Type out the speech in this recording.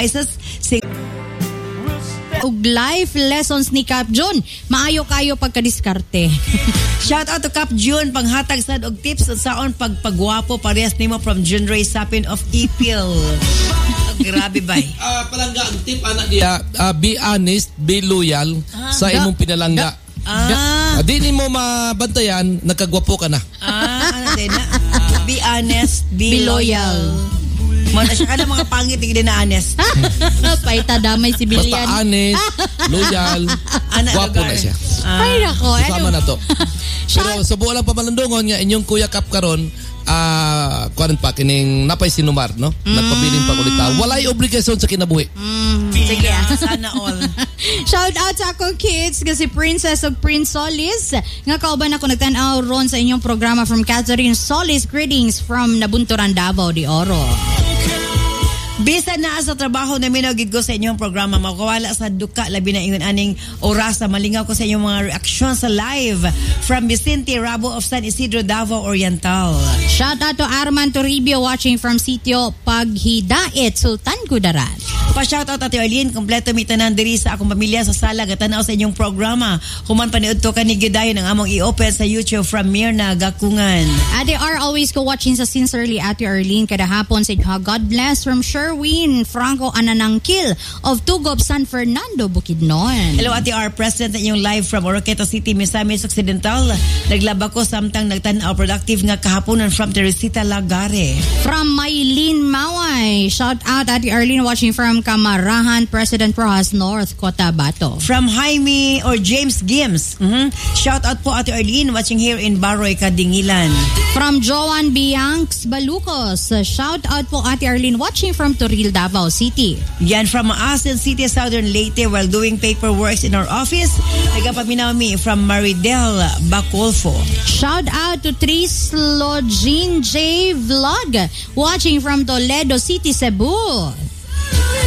og life lessons ni Cap June. Maayo kayo pagkadiskarte. Shout out to Cap June, panghatag sad og tips saon pagpagwapo parehas nimo from June Ray Sapin of Ipil. Grabe bay. Palangga ang tip anak dia, be honest, be loyal sa imong pinalangga. Di mo mabantayan, nagkagwapo ka na. Ano din na? Be honest, be loyal. Siya ka na mga pangit, hindi na honest. Paita damay si Bilian. Basta honest, loyal, gwapo na siya. Ay nako. Kasama na to. Pero sa buo lang pamalandungon nga, inyong Kuya Cap karon, kuan pa kining napay sinumar, no? Nagpabiling pa ulit. Walay obligasyon sa kinabuhi. Sige, sana all. Shout out sa akong kids kasi Princess of Prince Solis. Nga kauban ako nagtanaw ron sa inyong programa from Catherine Solis. Greetings from Nabunturan, Davao de Oro. Bisa na sa trabaho na minagid ko sa inyong programa, makawala sa duka labi na ingon aning oras na malingaw ko sa inyong mga reaksyon sa live from Vicente Rabo of San Isidro, Davao Oriental. Shout out to Arman Toribio watching from Sitio Paghidait, Sultan Kudarat. Pa-shout out Ate Arlene, kompleto mi tanan diri sa akong pamilya sa sala gatanaw sa inyong programa. Human paniud to kani gidayon ang among i-open sa YouTube from Mirna Gakungan. Ate R always ko watching sa Sincerely Ate Arlene kada hapon sa God bless from Sherwin Franco Ananangkil of Tugop, San Fernando, Bukidnon. Hello Ate R, present inyong live from Oroqueta City, Misamis Occidental. Naglaba ko samtang nagtanaw productive nga kahaponan from Teresita Lagare. From Maylene Maway, shout out Ate Arlene watching from Camarahan, President Rojas North, Cotabato. From Jaime or James Gims, shout out po Ate Arlene watching here in Baroy, Kadingilan. From Joan Bianx Balucos, shout out po Ate Arlene watching from Toril, Davao City. Yan from Asin City, Southern Leyte while doing paperwork in our office. Nagapaminaw mi from Maridel Bacolfo. Shout out to Tris Login J Vlog watching from Toledo City, Cebu.